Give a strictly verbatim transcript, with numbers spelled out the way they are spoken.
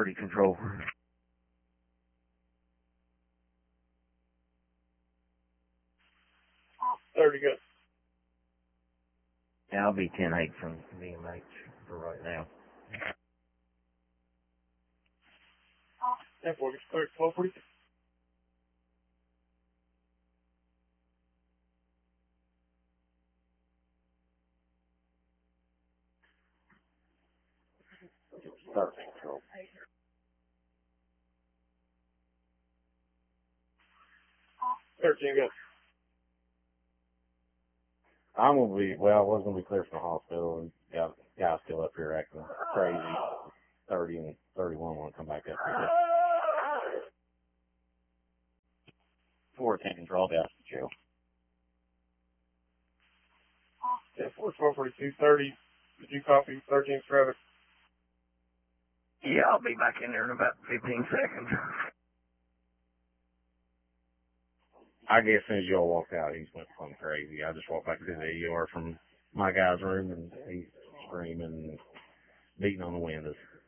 thirty control. thirty, good. Yeah, I'll be ten eight from B M H for right now. ten forty, twelve forty. thirteen control. thirteen, good. I'm gonna be well. I was gonna be clear from the hospital, and got guys still up here acting crazy. Thirty and thirty-one want to come back up here. four ten control, yeah, jail. ten four, twelve forty-two, thirty. Did you copy thirteen traffic? Yeah, I'll be back in there in about fifteen seconds. I guess as soon as y'all walked out, he went fucking crazy. I just walked back to the E R from my guy's room, and he's screaming, and beating on the windows.